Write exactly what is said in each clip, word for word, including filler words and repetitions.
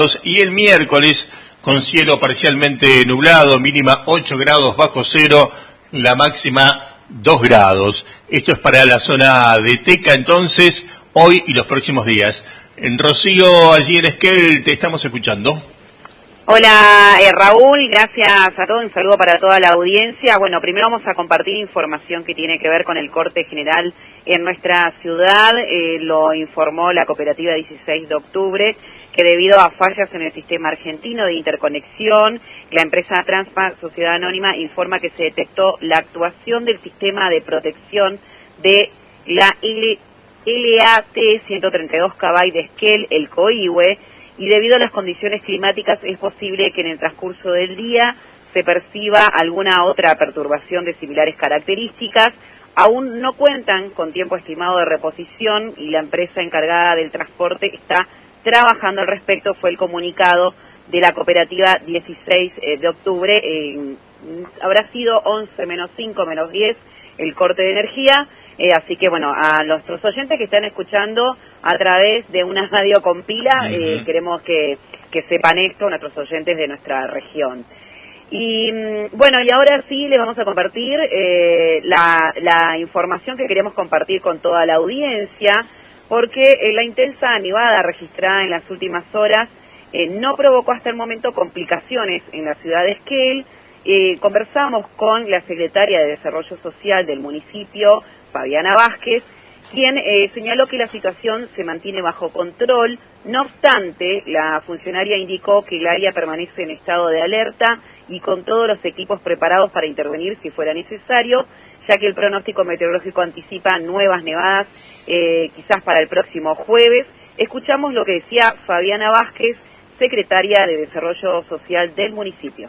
Y el miércoles con cielo parcialmente nublado, mínima ocho grados bajo cero, la máxima dos grados. Esto es para la zona de Teca, entonces, hoy y los próximos días. En Rocío, allí en Esquel, te estamos escuchando. Hola eh, Raúl, gracias a todos, un saludo para toda la audiencia. Bueno, primero vamos a compartir información que tiene que ver con el corte general en nuestra ciudad. Eh, lo informó la cooperativa dieciséis de octubre, que debido a fallas en el sistema argentino de interconexión, la empresa Transpa Sociedad Anónima informa que se detectó la actuación del sistema de protección de la L A T ciento treinta y dos Cabay de Esquel, el COIHUE, y debido a las condiciones climáticas es posible que en el transcurso del día se perciba alguna otra perturbación de similares características. Aún no cuentan con tiempo estimado de reposición y la empresa encargada del transporte está trabajando al respecto, fue el comunicado de la cooperativa dieciséis de octubre. Eh, habrá sido once menos cinco menos diez el corte de energía. Eh, así que, bueno, a nuestros oyentes que están escuchando a través de una radio con pila, uh-huh. eh, queremos que, que sepan esto, nuestros oyentes de nuestra región. Y, bueno, y ahora sí les vamos a compartir eh, la, la información que queremos compartir con toda la audiencia, porque eh, la intensa nevada registrada en las últimas horas eh, no provocó hasta el momento complicaciones en la ciudad de Esquel. Eh, conversamos con la secretaria de Desarrollo Social del municipio, Fabiana Vázquez, quien eh, señaló que la situación se mantiene bajo control. No obstante, la funcionaria indicó que el área permanece en estado de alerta y con todos los equipos preparados para intervenir si fuera necesario, ya que el pronóstico meteorológico anticipa nuevas nevadas, eh, quizás para el próximo jueves. Escuchamos lo que decía Fabiana Vázquez, secretaria de Desarrollo Social del municipio.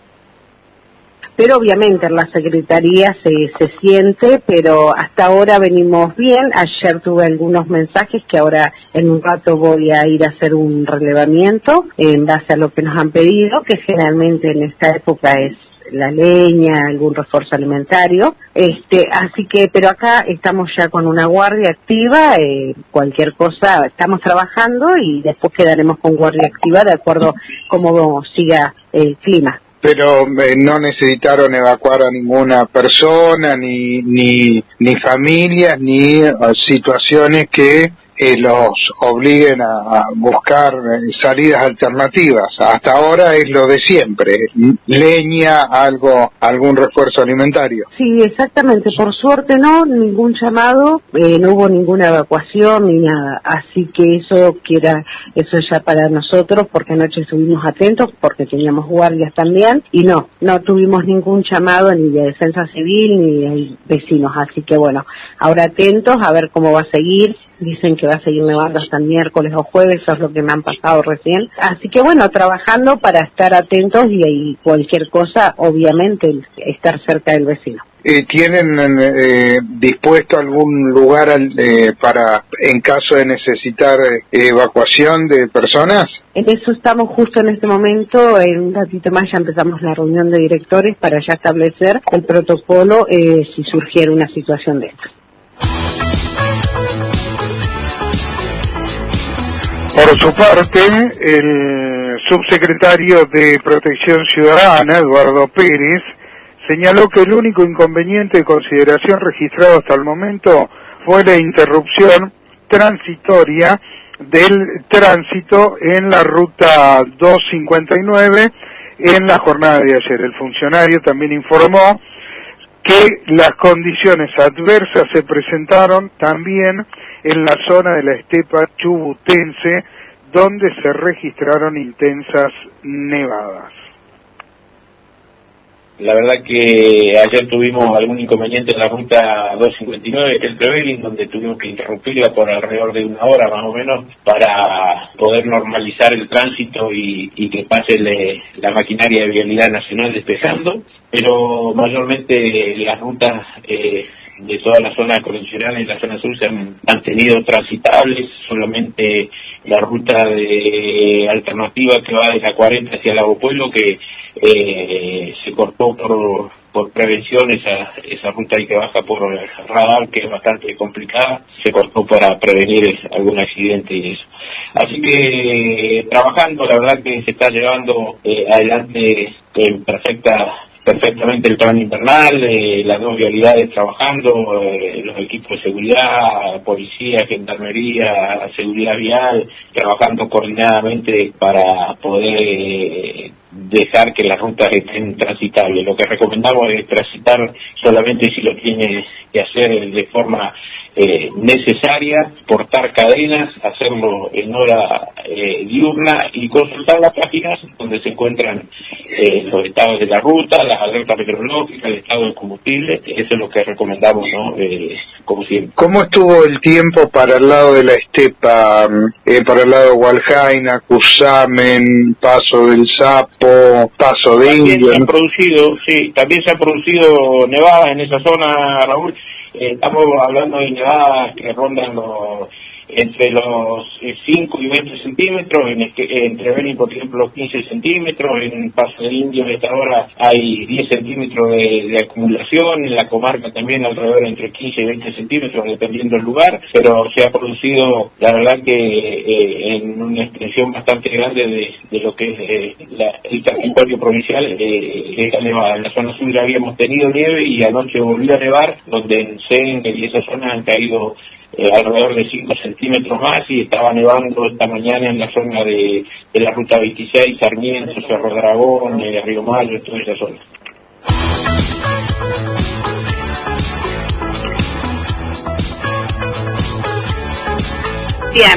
Pero obviamente en la Secretaría se, se siente, pero hasta ahora venimos bien. Ayer tuve algunos mensajes que ahora en un rato voy a ir a hacer un relevamiento en base a lo que nos han pedido, que generalmente en esta época es la leña, algún refuerzo alimentario. Este, así que, pero acá estamos ya con una guardia activa, eh, cualquier cosa, estamos trabajando y después quedaremos con guardia activa de acuerdo a cómo siga el clima. Pero eh, no necesitaron evacuar a ninguna persona, ni ni ni familias, ni uh, situaciones que eh, los obliguen a, a buscar eh, salidas alternativas. Hasta ahora es lo de siempre, leña, algo, algún refuerzo alimentario. Sí, exactamente. Por suerte no, ningún llamado, eh, no hubo ninguna evacuación ni nada. Así que eso que era, eso ya para nosotros, porque anoche estuvimos atentos, porque teníamos guardias también, y no, no tuvimos ningún llamado ni de defensa civil ni de vecinos. Así que bueno, ahora atentos a ver cómo va a seguir. Dicen que va a seguir nevando hasta el miércoles o jueves, eso es lo que me han pasado recién. Así que bueno, trabajando para estar atentos y, y cualquier cosa, obviamente, estar cerca del vecino. Eh, ¿Tienen eh, dispuesto algún lugar eh, para, en caso de necesitar eh, evacuación de personas? En eso estamos justo en este momento, en un ratito más ya empezamos la reunión de directores para ya establecer el protocolo eh, si surgiera una situación de esta. Por su parte, el subsecretario de Protección Ciudadana, Eduardo Pérez, señaló que el único inconveniente de consideración registrado hasta el momento fue la interrupción transitoria del tránsito en la ruta doscientos cincuenta y nueve en la jornada de ayer. El funcionario también informó que las condiciones adversas se presentaron también en la zona de la estepa chubutense, donde se registraron intensas nevadas. La verdad que ayer tuvimos algún inconveniente en la ruta doscientos cincuenta y nueve, el Trevelin, donde tuvimos que interrumpirla por alrededor de una hora más o menos para poder normalizar el tránsito y, y que pase le, la maquinaria de vialidad nacional despejando, pero mayormente las rutas eh, de toda la zona convencional en la zona sur se han mantenido transitables. Solamente la ruta de alternativa que va de la cuarenta hacia Lago Pueblo, que eh, se cortó por por prevención esa esa ruta ahí que baja por el radar, que es bastante complicada, se cortó para prevenir algún accidente y eso. Así que trabajando, la verdad que se está llevando eh, adelante en perfecta perfectamente el plan invernal, eh, las dos vialidades trabajando, eh, los equipos de seguridad, policía, gendarmería, seguridad vial, trabajando coordinadamente para poder eh, dejar que las rutas estén transitables. Lo que recomendamos es transitar solamente si lo tiene que hacer de forma eh, necesaria, portar cadenas, hacerlo en hora eh, diurna y consultar las páginas donde se encuentran eh, los estados de la ruta, las alertas meteorológicas, el estado del combustible. Eso es lo que recomendamos, ¿no? Eh, como siempre. ¿Cómo estuvo el tiempo para el lado de la estepa, eh, para el lado de Hualjaina, Cusamen, Paso del Sapo, Paso de Indio? También se han producido, sí, también se han producido nevadas en esa zona, Raúl. Eh, estamos hablando de nevadas que rondan los entre los cinco y veinte centímetros, en este, entre Beni, por ejemplo, quince centímetros, en Paso de Indio de esta hora hay diez centímetros de, de acumulación, en la comarca también alrededor entre quince y veinte centímetros, dependiendo del lugar, pero se ha producido, la verdad que eh, en una extensión bastante grande de, de lo que es eh, la, el territorio provincial, eh, esta nevada. En la zona sur habíamos tenido nieve y anoche volvió a nevar, donde en Sen y esa zona han caído Eh, alrededor de cinco centímetros más, y estaba nevando esta mañana en la zona de, de la ruta veintiséis, Sarmiento, Cerro Dragón, eh, Río Mayo, toda esa zona. Bien,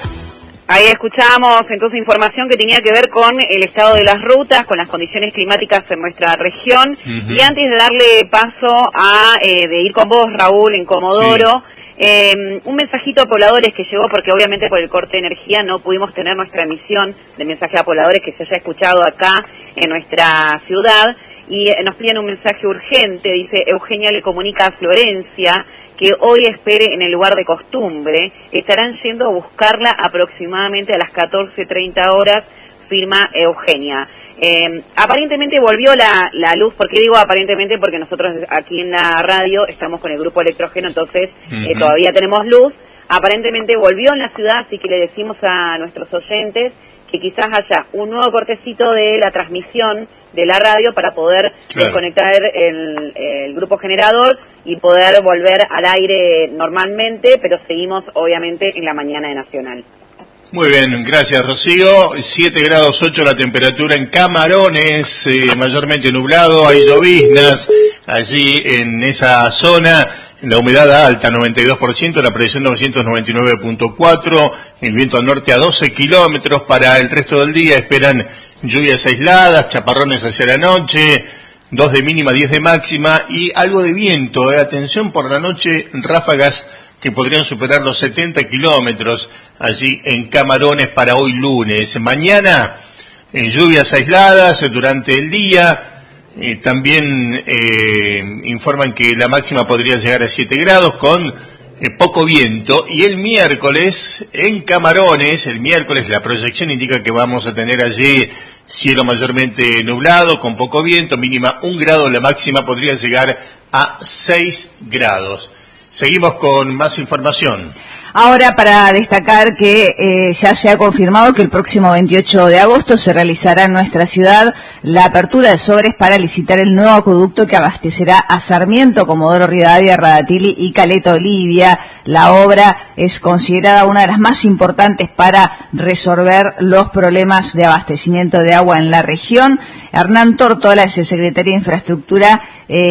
ahí escuchamos entonces información que tenía que ver con el estado de las rutas, con las condiciones climáticas en nuestra región. Uh-huh. Y antes de darle paso a eh, de ir con vos, Raúl, en Comodoro, sí. Eh, un mensajito a pobladores que llegó, porque obviamente por el corte de energía no pudimos tener nuestra emisión de mensaje a pobladores que se haya escuchado acá en nuestra ciudad, y eh, nos piden un mensaje urgente. Dice: Eugenia le comunica a Florencia que hoy espere en el lugar de costumbre, estarán yendo a buscarla aproximadamente a las catorce treinta horas, firma Eugenia. Eh, aparentemente volvió la, la luz. ¿Por qué digo aparentemente? Porque nosotros aquí en la radio estamos con el grupo electrógeno, entonces uh-huh. eh, todavía tenemos luz. Aparentemente volvió en la ciudad, así que le decimos a nuestros oyentes que quizás haya un nuevo cortecito de la transmisión de la radio para poder claro. desconectar el, el grupo generador y poder volver al aire normalmente, pero seguimos obviamente en la mañana de Nacional. Muy bien, gracias Rocío. siete grados ocho la temperatura en Camarones, eh, mayormente nublado, hay lloviznas allí en esa zona, la humedad alta, noventa y dos por ciento, la presión novecientos noventa y nueve punto cuatro, el viento al norte a doce kilómetros. Para el resto del día esperan lluvias aisladas, chaparrones hacia la noche, dos de mínima, diez de máxima y algo de viento. Eh. Atención por la noche, ráfagas que podrían superar los setenta kilómetros allí en Camarones para hoy lunes. Mañana, eh, lluvias aisladas durante el día. Eh, también eh, informan que la máxima podría llegar a siete grados con eh, poco viento. Y el miércoles en Camarones, el miércoles la proyección indica que vamos a tener allí cielo mayormente nublado con poco viento, mínima un grado, la máxima podría llegar a seis grados. Seguimos con más información. Ahora, para destacar que eh, ya se ha confirmado que el próximo veintiocho de agosto se realizará en nuestra ciudad la apertura de sobres para licitar el nuevo acueducto que abastecerá a Sarmiento, Comodoro Rivadavia, Radatili y Caleta Olivia. La obra es considerada una de las más importantes para resolver los problemas de abastecimiento de agua en la región. Hernán Tortola es el secretario de Infraestructura. Eh,